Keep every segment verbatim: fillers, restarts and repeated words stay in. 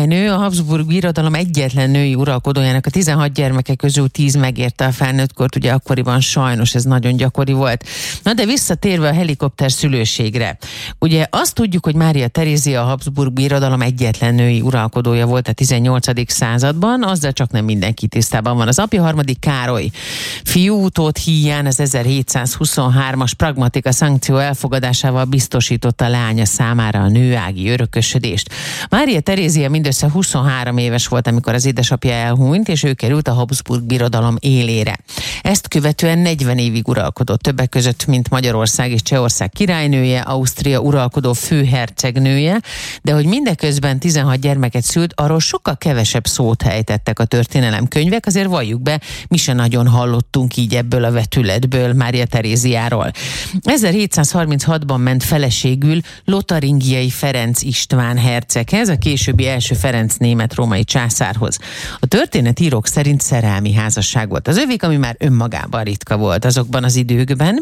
királynő, a Habsburg Birodalom egyetlen női uralkodójának a tizenhat gyermeke közül tíz megérte a felnőttkort, ugye akkoriban sajnos ez nagyon gyakori volt. Na de visszatérve a helikopter szülőségre. Ugye azt tudjuk, hogy Mária Terézia a Habsburg Birodalom egyetlen női uralkodója volt a tizennyolcadik században, azzal csak nem mindenki tisztában van. Az apja harmadik Károly fiúutód híján az ezerhétszázhuszonhármas pragmatika szankció elfogadásával biztosította a lánya számára a nőági örökösödést. Mária Terézia mindössze huszonhárom éves volt, amikor az édesapja elhunyt, és ő került a Habsburg Birodalom élére. Ezt követően negyven évig uralkodott, többek között, mint Magyarország és Csehország királynője, Ausztria uralkodó főhercegnője, de hogy mindeközben tizenhat gyermeket szült, arról sokkal kevesebb szót ejtettek a történelemkönyvek, azért valljuk be, mi se nagyon hallottunk így ebből a vetületből Mária Teréziáról. ezerhétszázharminchatban ment feleségül Lotaringiai Ferenc István herceghez, a későbbi első Ferenc német-római császárhoz. A történetírók szerint szerelmi házasság volt az övék, ami már önmagában ritka volt azokban az időkben,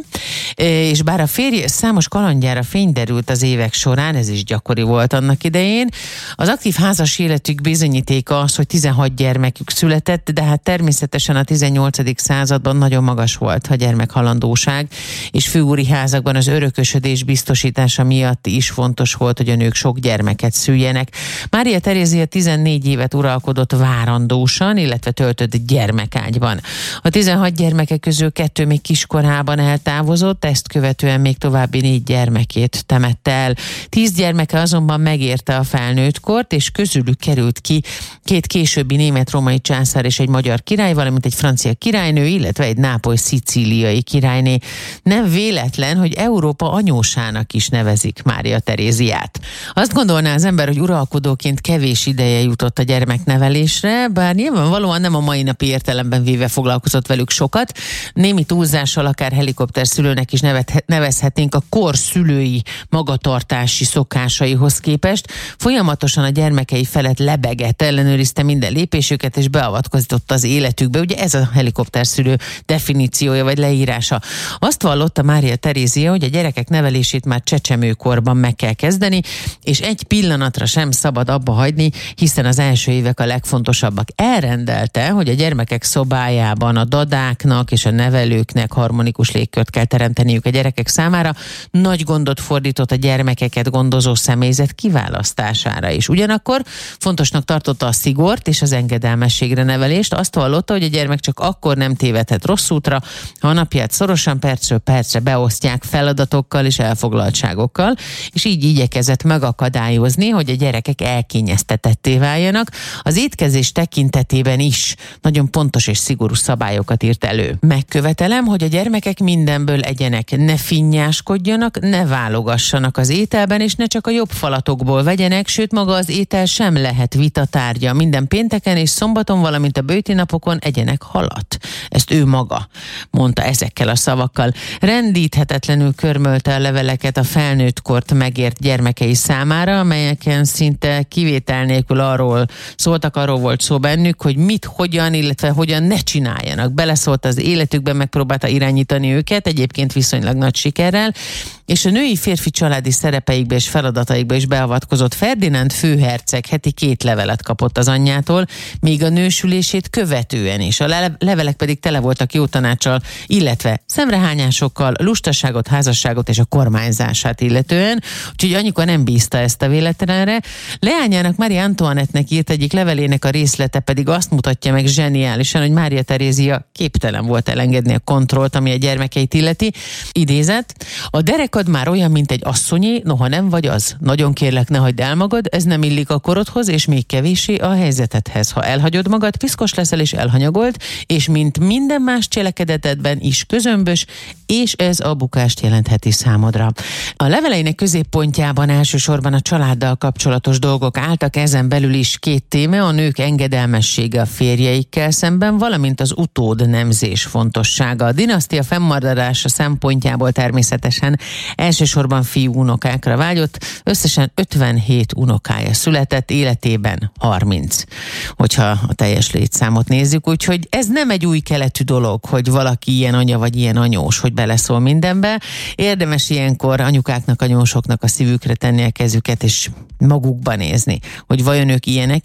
és bár a férj számos kalandjára fény derült az évek során, ez is gyakori volt annak idején, az aktív házas életük bizonyítéka az, hogy tizenhat gyermekük született, de hát természetesen a tizennyolcadik században nagyon magas volt a gyermekhalandóság, és főúri házakban az örökösödés biztosítása miatt is fontos volt, hogy a nők sok gyermeket szüljenek. Mária Terézia tizennégy évet uralkodott várandósan, illetve töltött gyermekágyban. A tizenhat gyermeke közül kettő még kiskorában eltávozott, ezt követően még további négy gyermekét temette el. Tíz gyermeke azonban megérte a felnőttkort, és közülük került ki két későbbi német-római császár és egy magyar király, valamint egy francia királynő, illetve egy nápoly-szicíliai királyné. Nem véletlen, hogy Európa anyósának is nevezik Mária Teréziát. Azt gondolná az ember, hogy uralkodóként kevés ideje jutott a gyermeknevelésre, bár nyilvánvalóan nem a mai napi értelemben véve foglalkozott velük sokat. Némi túlzással akár helikopter szülőnek is nevezhetnénk a kor szülői magatartási szokásaihoz képest. Folyamatosan a gyermekei felett lebegett, ellenőrizte minden lépésüket és beavatkozott az életükbe. Ugye ez a helikopter szülő definíciója vagy leírása. Azt vallotta Mária Terézia, hogy a gyerekek nevelését már csecsemőkorban meg kell kezdeni, és egy pillanatra sem szabad abba hagyni, hiszen az első évek a legfontosabbak. Elrendelte, hogy a gyermekek szobájában a dadáknak és a nevelőknek harmonikus légkört kell teremteniük a gyerekek számára. Nagy gondot fordított a gyermekeket gondozó személyzet kiválasztására is. Ugyanakkor fontosnak tartotta a szigort és az engedelmességre nevelést. Azt vallotta, hogy a gyermek csak akkor nem tévedhet rossz útra, ha a napját szorosan percről percre beosztják feladatokkal és elfoglaltságokkal, és így igyekezett megakadályozni, hogy a gyerekek elkényeztetetté váljanak. Az étkezés tekintetében is nagyon pontos és szigorú szabályokat írt elő. Megkövetelem, hogy a gyermekek mindenből egyenek, ne finnyáskodjanak, ne válogassanak az ételben, és ne csak a jobb falatokból vegyenek, sőt maga az étel sem lehet vitatárgya. Minden pénteken és szombaton, valamint a bőti napokon egyenek halat. Ezt ő maga mondta ezekkel a szavakkal. Rendíthetetlenül körmölte a leveleket a felnőttkort megért gyermekei számára, amelyeken szinte kivétel nélkül arról szóltak, arról volt szó bennük, hogy mit, hogyan, illetve hogyan ne csináljanak. Beleszólt az életükbe, megpróbálta irányítani őket, egyébként viszonylag nagy sikerrel, és a női férfi családi szerepeikbe és feladataikba is beavatkozott. Ferdinánd főherceg heti két levelet kapott az anyjától, míg a nősülését követően is. A le- levelek pedig tele voltak jó tanáccsal, illetve szemrehányásokkal, lustaságot, házasságot és a kormányzását illetően, úgyhogy anyuka nem bízta ezt a véletlenre. Leányának, Marie Antoinette-nek írt egyik levelének a részlete pedig azt mutatja meg zseniálisan, hogy Mária Terézia képtelen volt elengedni a kontrollt, ami a gyermekeit illeti. Idézet: a derekad már olyan, mint egy asszonyé, noha nem vagy az. Nagyon kérlek, ne hagyd el magad, ez nem illik a korodhoz, és még kevéssé a helyzetedhez. Ha elhagyod magad, piszkos leszel és elhanyagolt, és mint minden más cselekedetedben is közömbös, és ez a bukást jelentheti számodra. A leveleinek középpontjában elsősorban a családdal kapcsolatos dolgok álltak, ezen belül is két téma, a nők engedelmessége a férjeikkel szemben, valamint az utód nemzés fontossága. A dinasztia fennmaradása szempontjából természetesen elsősorban fiú unokákra vágyott, összesen ötvenhét unokája született, életében harminc, hogyha a teljes létszámot nézzük, úgyhogy ez nem egy új keletű dolog, hogy valaki ilyen anya vagy ilyen anyós, hogy beleszól mindenbe. Érdemes ilyenkor anyukáknak, anyósoknak a szívükre tenni a kezüket, és magukba nézni, hogy vajon ők ilyenek